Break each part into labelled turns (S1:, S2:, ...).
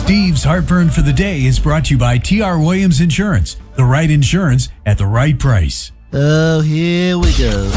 S1: Steve's Heartburn for the Day is brought to you by T.R. Williams Insurance. The right insurance at the right price.
S2: Oh, here we go.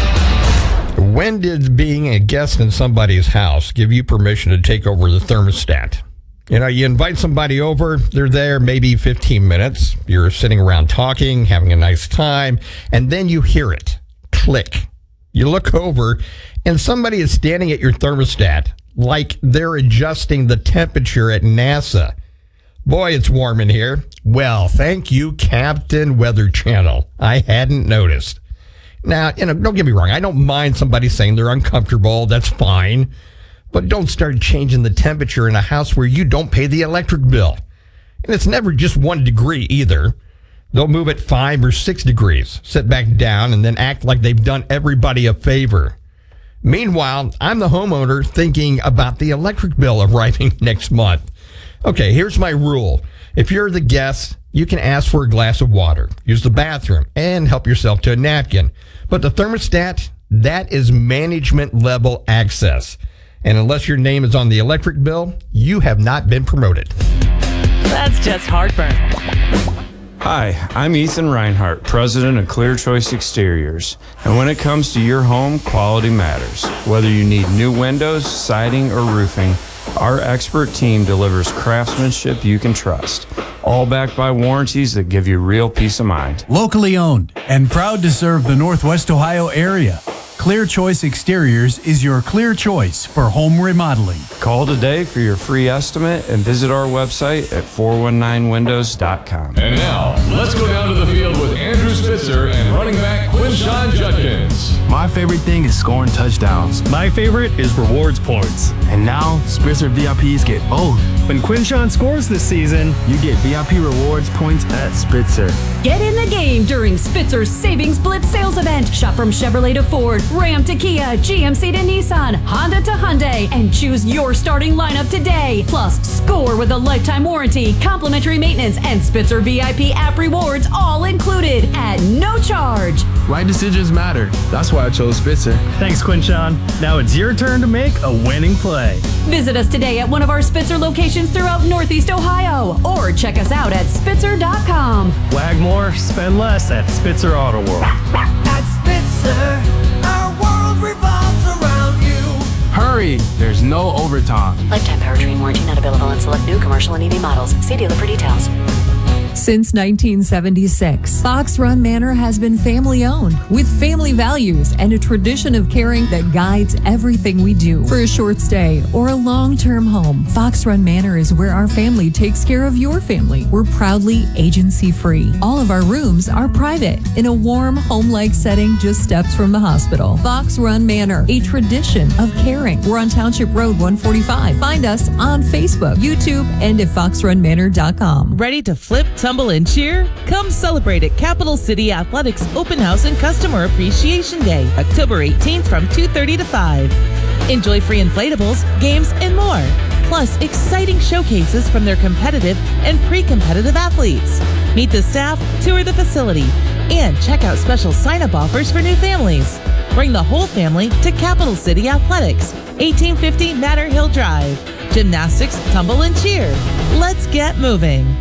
S3: When did being a guest in somebody's house give you permission to take over the thermostat? You invite somebody over, they're there maybe 15 minutes, you're sitting around talking, having a nice time, and then you hear it. Click. You look over, and somebody is standing at your thermostat like they're adjusting the temperature at NASA. Boy, it's warm in here. Well, thank you, Captain Weather Channel. I hadn't noticed. Now, don't get me wrong. I don't mind somebody saying they're uncomfortable. That's fine. But don't start changing the temperature in a house where you don't pay the electric bill. And it's never just 1 degree either. They'll move it 5 or 6 degrees, sit back down, and then act like they've done everybody a favor. Meanwhile, I'm the homeowner thinking about the electric bill arriving next month. Okay, here's my rule. If you're the guest, you can ask for a glass of water, use the bathroom, and help yourself to a napkin. But the thermostat, that is management level access. And unless your name is on the electric bill, you have not been promoted.
S4: That's just heartburn.
S5: Hi, I'm Ethan Reinhart, president of Clear Choice Exteriors. And when it comes to your home, quality matters. Whether you need new windows, siding, or roofing, our expert team delivers craftsmanship you can trust. All backed by warranties that give you real peace of mind.
S1: Locally owned and proud to serve the Northwest Ohio area. Clear Choice Exteriors is your clear choice for home remodeling.
S5: Call today for your free estimate and visit our website at 419windows.com.
S6: And now, let's go down to the field with Andrew Spitzer and running back Quinshon Judkins.
S7: My favorite thing is scoring touchdowns.
S8: My favorite is rewards points.
S7: And now, Spitzer VIPs get both.
S8: When Quinshon scores this season,
S7: You get VIP rewards points at Spitzer.
S9: Get in the game during Spitzer's Savings Blitz sales event. Shop from Chevrolet to Ford, Ram to Kia, GMC to Nissan, Honda to Hyundai, and choose your starting lineup today. Plus, score with a lifetime warranty, complimentary maintenance, and Spitzer VIP app rewards all included at no charge.
S7: Right decisions matter. That's why I chose Spitzer.
S8: thanks, Quinshon. Now it's your turn to make a winning play.
S9: Visit us today at one of our Spitzer locations throughout Northeast Ohio, or check us out at Spitzer.com.
S8: Wag more, spend less at Spitzer Auto World.
S10: At Spitzer, our world revolves around you.
S7: Hurry, there's no overtime.
S11: Lifetime powertrain warranty not available on select new commercial and EV models. See dealer for details.
S12: Since 1976, Fox Run Manor has been family-owned with family values and a tradition of caring that guides everything we do. For a short stay or a long-term home, Fox Run Manor is where our family takes care of your family. We're proudly agency-free. All of our rooms are private in a warm, home-like setting just steps from the hospital. Fox Run Manor, a tradition of caring. We're on Township Road 145. Find us on Facebook, YouTube, and at foxrunmanor.com.
S4: Ready to flip, tumble, and cheer? Come celebrate at Capital City Athletics Open House and Customer Appreciation Day, October 18th from 2:30 to 5. Enjoy free inflatables, games, and more. Plus, exciting showcases from their competitive and pre-competitive athletes. Meet the staff, tour the facility, and check out special sign-up offers for new families. Bring the whole family to Capital City Athletics, 1850 Matter Hill Drive. Gymnastics, tumble, and cheer. Let's get moving.